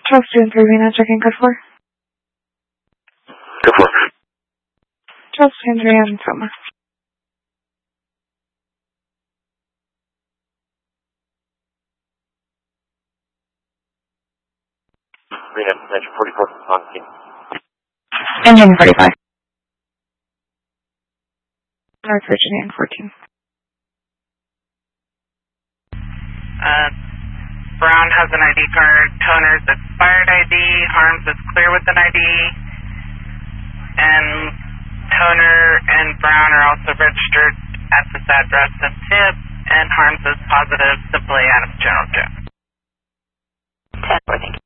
Charles 2 and 3, Rena, checking code 4. Go for it. Charles 2 and 3 on Toma. Rena, Metro 44 on scene. Engine 45. North Virginia and 14. Brown has an ID card. Toner's expired ID. Harms is clear with an ID. And Toner and Brown are also registered at this address and tip. And Harms is positive, simply Adams General Jail. 10-4, thank you.